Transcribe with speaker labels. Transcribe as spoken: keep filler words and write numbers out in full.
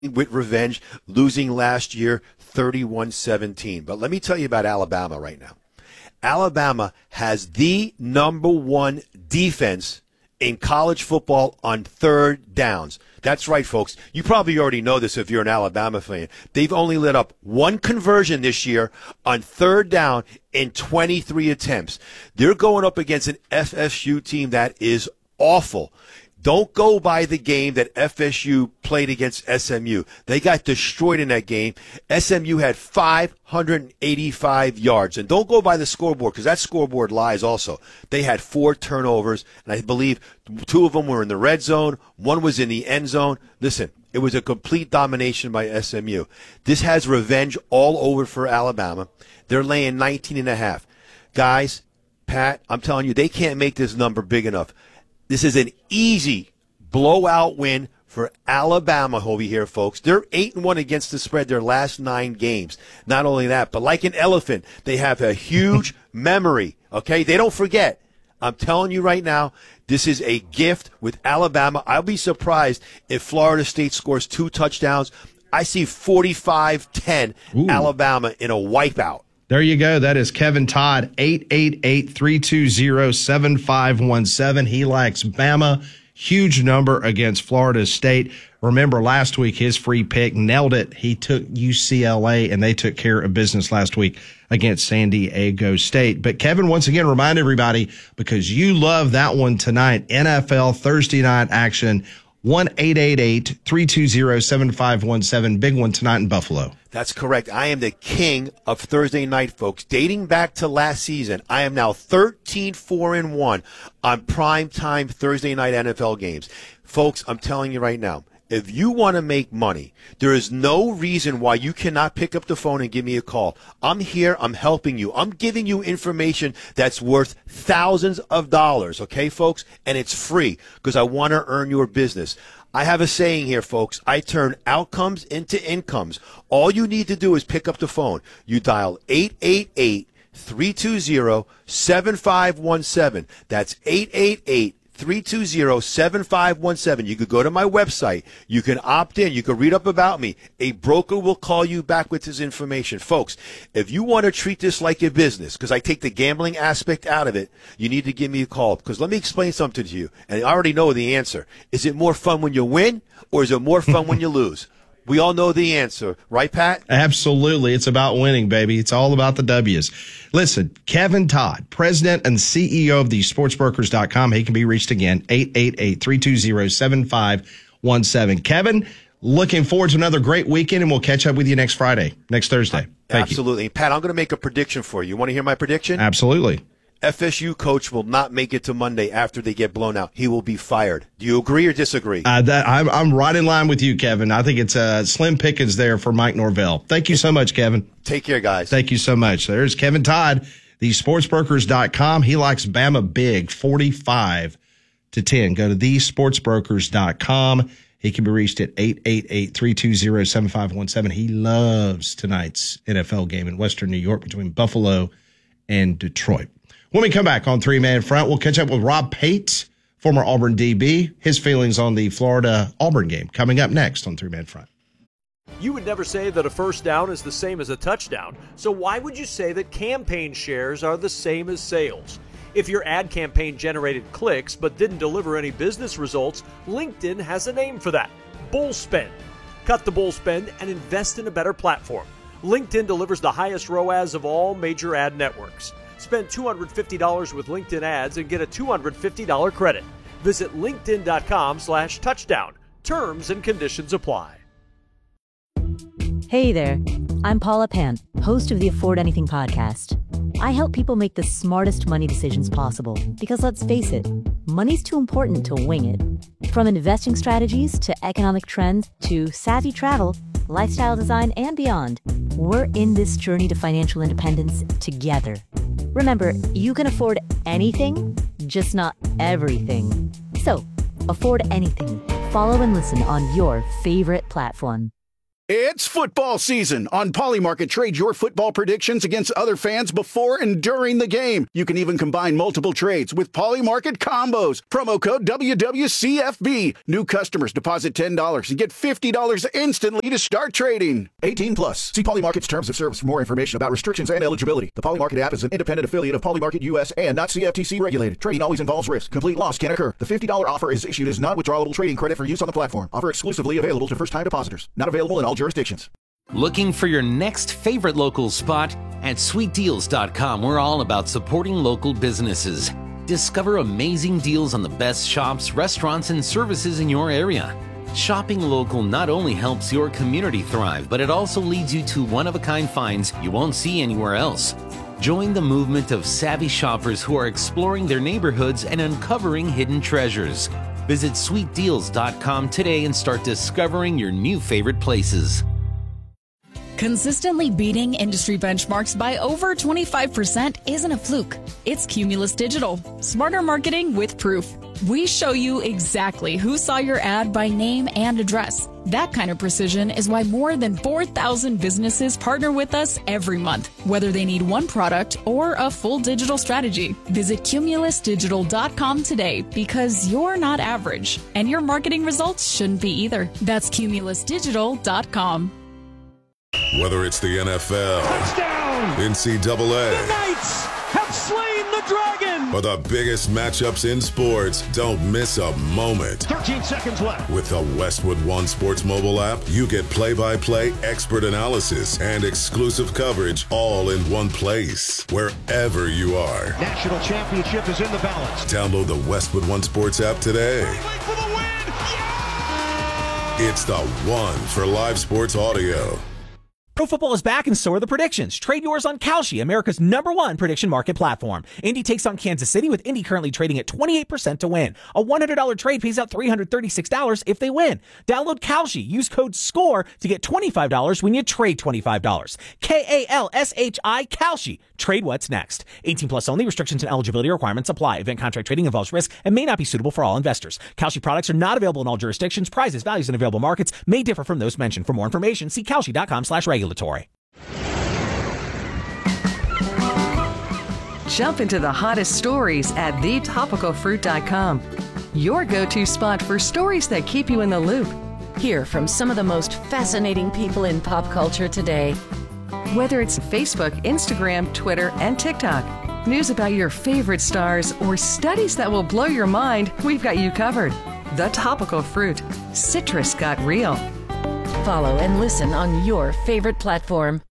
Speaker 1: with revenge, losing last year thirty-one seventeen. But let me tell you about Alabama right now. Alabama has the number one defense in college football on third downs. That's right, folks. You probably already know this if you're an Alabama fan. They've only let up one conversion this year on third down in twenty-three attempts. They're going up against an F S U team that is awful. Don't go by the game that F S U played against S M U. They got destroyed in that game. S M U had five hundred eighty-five yards. And don't go by the scoreboard, because that scoreboard lies also. They had four turnovers, and I believe two of them were in the red zone. One was in the end zone. Listen, it was a complete domination by S M U. This has revenge all over for Alabama. They're laying nineteen and a half. Guys, Pat, I'm telling you, they can't make this number big enough. This is an easy blowout win for Alabama over here, folks. They're eight and one against the spread their last nine games. Not only that, but like an elephant, they have a huge memory, okay? They don't forget. I'm telling you right now, this is a gift with Alabama. I'll be surprised if Florida State scores two touchdowns. I see forty-five ten Alabama in a wipeout.
Speaker 2: There you go. That is Kevin Todd, eight eight eight, three two zero, seven five one seven. He likes Bama. Huge number against Florida State. Remember last week, his free pick nailed it. He took U C L A, and they took care of business last week against San Diego State. But Kevin, once again, remind everybody, because you love that one tonight, N F L Thursday night action, one eight eight eight, three two zero, seven five one seven. Big one tonight in Buffalo.
Speaker 1: That's correct. I am the king of Thursday night, folks. Dating back to last season, I am now thirteen four and one on primetime Thursday night N F L games. Folks, I'm telling you right now, if you want to make money, there is no reason why you cannot pick up the phone and give me a call. I'm here. I'm helping you. I'm giving you information that's worth thousands of dollars, okay, folks? And it's free because I want to earn your business. I have a saying here, folks. I turn outcomes into incomes. All you need to do is pick up the phone. You dial eight eight eight, three two zero, seven five one seven. That's eight eight eight, three two zero, seven five one seven. You could go to my website. You can opt in. You can read up about me. A broker will call you back with his information. Folks, if you want to treat this like a business, because I take the gambling aspect out of it, you need to give me a call. Because let me explain something to you, and I already know the answer. Is it more fun when you win, or is it more fun when you lose? We all know the answer, right, Pat?
Speaker 2: Absolutely. It's about winning, baby. It's all about the W's. Listen, Kevin Todd, president and C E O of the sports brokers dot com. He can be reached again, eight eight eight, three two zero, seven five one seven. Kevin, looking forward to another great weekend, and we'll catch up with you next Friday, next Thursday. Thank
Speaker 1: Absolutely.
Speaker 2: you.
Speaker 1: Pat, I'm going to make a prediction for you. You want to hear my prediction?
Speaker 2: Absolutely.
Speaker 1: F S U coach will not make it to Monday after they get blown out. He will be fired. Do you agree or disagree?
Speaker 2: Uh, that, I'm, I'm right in line with you, Kevin. I think it's uh, slim pickings there for Mike Norvell. Thank you so much, Kevin.
Speaker 1: Take care, guys.
Speaker 2: Thank you so much. There's Kevin Todd, the sports brokers dot com. He likes Bama big, forty-five to ten. Go to the sports brokers dot com. He can be reached at eight eight eight, three two zero, seven five one seven. He loves tonight's N F L game in Western New York between Buffalo and Detroit. When we come back on Three Man Front, we'll catch up with Rob Pate, former Auburn D B, his feelings on the Florida-Auburn game, coming up next on Three Man Front.
Speaker 3: You would never say that a first down is the same as a touchdown, so why would you say that campaign shares are the same as sales? If your ad campaign generated clicks but didn't deliver any business results, LinkedIn has a name for that: bull spend. Cut the bull spend and invest in a better platform. LinkedIn delivers the highest R O A S of all major ad networks. Spend two hundred fifty dollars with LinkedIn ads and get a two hundred fifty dollars credit. Visit linkedin.com slash touchdown. Terms and conditions apply.
Speaker 4: Hey there, I'm Paula Pant, host of the Afford Anything podcast. I help people make the smartest money decisions possible because, let's face it, money's too important to wing it. From investing strategies to economic trends to savvy travel, lifestyle design, and beyond, we're in this journey to financial independence together. Remember, you can afford anything, just not everything. So, afford anything. Follow and listen on your favorite platform.
Speaker 5: It's football season. On Polymarket, trade your football predictions against other fans before and during the game. You can even combine multiple trades with Polymarket combos. Promo code W W C F B. New customers deposit ten dollars and get fifty dollars instantly to start trading.
Speaker 6: eighteen plus. See Polymarket's terms of service for more information about restrictions and eligibility. The Polymarket app is an independent affiliate of Polymarket U S and not C F T C regulated. Trading always involves risk. Complete loss can occur. The fifty dollars offer is issued as non-withdrawable trading credit for use on the platform. Offer exclusively available to first-time depositors. Not available in all jurisdictions.
Speaker 7: Looking for your next favorite local spot? At sweet deals dot com, we're all about supporting local businesses. Discover amazing deals on the best shops, restaurants, and services in your area. Shopping local not only helps your community thrive, but it also leads you to one-of-a-kind finds you won't see anywhere else. Join the movement of savvy shoppers who are exploring their neighborhoods and uncovering hidden treasures. Visit sweet deals dot com today and start discovering your new favorite places.
Speaker 8: Consistently beating industry benchmarks by over twenty-five percent isn't a fluke. It's Cumulus Digital. Smarter marketing with proof. We show you exactly who saw your ad by name and address. That kind of precision is why more than four thousand businesses partner with us every month, whether they need one product or a full digital strategy. Visit Cumulus Digital dot com today because you're not average, and your marketing results shouldn't be either. That's Cumulus Digital dot com.
Speaker 9: Whether it's the N F L,
Speaker 10: touchdown,
Speaker 9: N C double A,
Speaker 10: the Knights have slain the dragon,
Speaker 9: or the biggest matchups in sports, don't miss a moment.
Speaker 10: thirteen seconds left.
Speaker 9: With the Westwood One Sports mobile app, you get play-by-play, expert analysis, and exclusive coverage all in one place, wherever you are.
Speaker 10: National championship is in the balance.
Speaker 9: Download the Westwood One Sports app today.
Speaker 10: For the win. Yeah!
Speaker 9: It's the one for live sports audio.
Speaker 11: Pro football is back and so are the predictions. Trade yours on Kalshi, America's number one prediction market platform. Indy takes on Kansas City, with Indy currently trading at twenty-eight percent to win. A one hundred dollars trade pays out three hundred thirty-six dollars if they win. Download Kalshi. Use code SCORE to get twenty-five dollars when you trade twenty-five dollars. K A L S H I, Kalshi. Trade what's next. eighteen plus only. Restrictions and eligibility requirements apply. Event contract trading involves risk and may not be suitable for all investors. Kalshi products are not available in all jurisdictions. Prices, values, and available markets may differ from those mentioned. For more information, see Kalshi dot com slash regulatory.
Speaker 12: Jump into the hottest stories at the topical fruit dot com. Your go-to spot for stories that keep you in the loop.
Speaker 13: Hear from some of the most fascinating people in pop culture today.
Speaker 12: Whether it's Facebook, Instagram, Twitter, and TikTok, news about your favorite stars, or studies that will blow your mind, we've got you covered. The Topical Fruit. Citrus got real.
Speaker 13: Follow and listen on your favorite platform.